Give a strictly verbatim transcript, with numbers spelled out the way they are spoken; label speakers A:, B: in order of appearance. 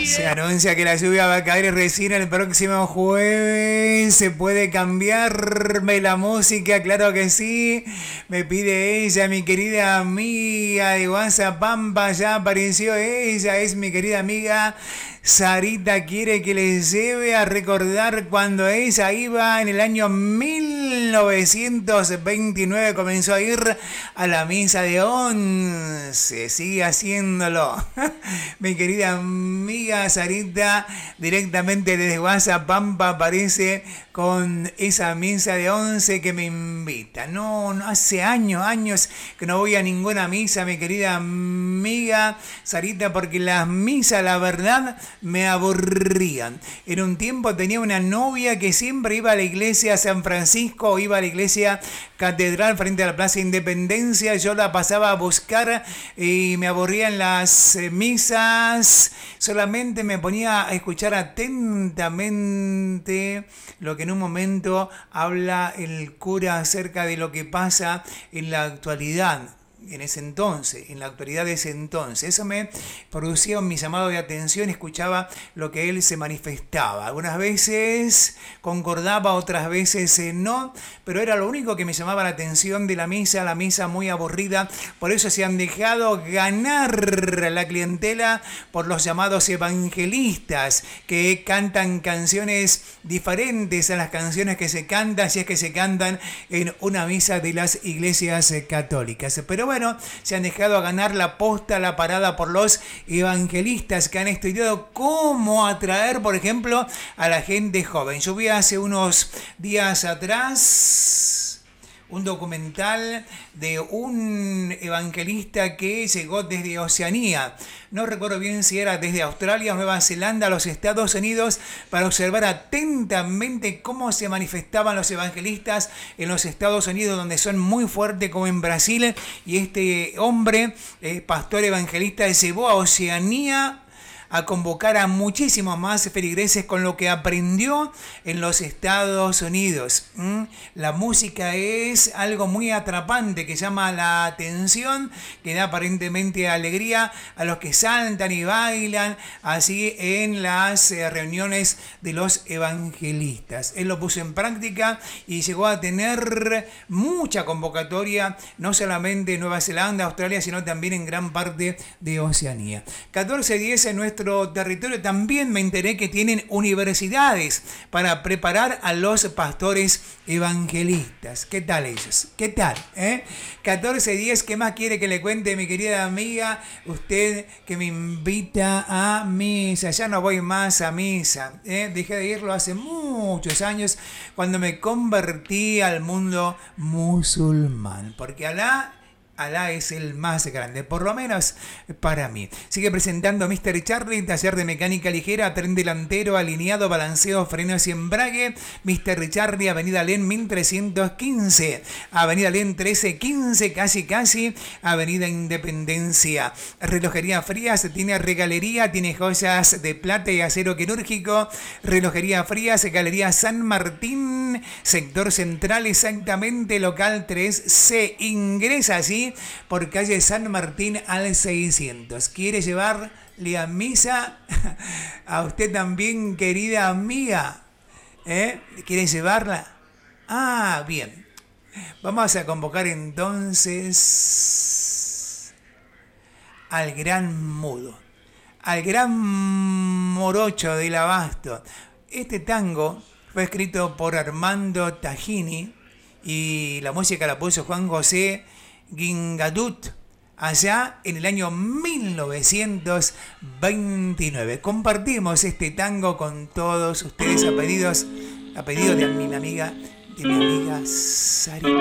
A: Se anuncia que la lluvia va a caer recién el próximo jueves. ¿Se puede cambiarme la música? Claro que sí. Me pide ella, mi querida amiga de WhatsApp Pampa. Ya apareció ella. Es mi querida amiga Sarita. Quiere que le lleve a recordar cuando ella iba en el año mil novecientos veintinueve. Comenzó a ir a la misa de once. Sigue haciéndolo. Mi querida amiga Sarita, directamente desde WhatsApp Pampa, aparece con esa misa de once que me invita. No, no, hace años, años que no voy a ninguna misa, mi querida amiga Sarita, porque las misas, la verdad, me aburrían. En un tiempo tenía una novia que siempre iba a la iglesia San Francisco, iba a la iglesia Catedral frente a la Plaza Independencia. Yo la pasaba a buscar y me aburrían las misas. Solamente me ponía a escuchar atentamente lo que en un momento habla el cura acerca de lo que pasa en la actualidad. En ese entonces, en la actualidad de ese entonces. Eso me producía mi llamado de atención, escuchaba lo que él se manifestaba. Algunas veces concordaba, otras veces eh, no, pero era lo único que me llamaba la atención de la misa, la misa muy aburrida. Por eso se han dejado ganar la clientela por los llamados evangelistas, que cantan canciones diferentes a las canciones que se cantan, si es que se cantan en una misa de las iglesias católicas. Pero bueno, se han dejado a ganar la posta, la parada por los evangelistas que han estudiado cómo atraer, por ejemplo, a la gente joven. Yo vi hace unos días atrás un documental de un evangelista que llegó desde Oceanía. No recuerdo bien si era desde Australia o Nueva Zelanda a los Estados Unidos, para observar atentamente cómo se manifestaban los evangelistas en los Estados Unidos, donde son muy fuertes, como en Brasil. Y este hombre, eh, pastor evangelista, llevó a Oceanía a convocar a muchísimos más feligreses con lo que aprendió en los Estados Unidos. ¿Mm? La música es algo muy atrapante que llama la atención, que da aparentemente alegría a los que saltan y bailan así en las eh, reuniones de los evangelistas. Él lo puso en práctica y llegó a tener mucha convocatoria, no solamente en Nueva Zelanda, Australia, sino también en gran parte de Oceanía. catorce diez en nuestro territorio. También me enteré que tienen universidades para preparar a los pastores evangelistas. ¿Qué tal ellos? ¿Qué tal? ¿Eh? catorce diez, ¿qué más quiere que le cuente, mi querida amiga? Usted que me invita a misa. Ya no voy más a misa. ¿eh? Dejé de irlo hace muchos años, cuando me convertí al mundo musulmán. Porque Alá Alá es el más grande, por lo menos para mí. Sigue presentando mister Charlie, taller de mecánica ligera, tren delantero, alineado, balanceo, frenos y embrague. mister Charlie, Avenida Len mil trescientos quince, Avenida Len trece quince, casi casi, Avenida Independencia. Relojería Frías, tiene regalería, tiene joyas de plata y acero quirúrgico. Relojería Frías, Galería San Martín, sector central, exactamente, local tres C. Ingresa allí por calle San Martín al seiscientos. ¿Quiere llevarle a misa a usted también, querida amiga? ¿Eh? ¿Quiere llevarla? Ah, bien. Vamos a convocar entonces al gran mudo, al gran morocho del Abasto. Este tango fue escrito por Armando Tagini y la música la puso Juan José Guingadut allá en el año mil novecientos veintinueve. Compartimos este tango con todos ustedes a pedidos, a pedido de mi amiga, de mi amiga Sarita.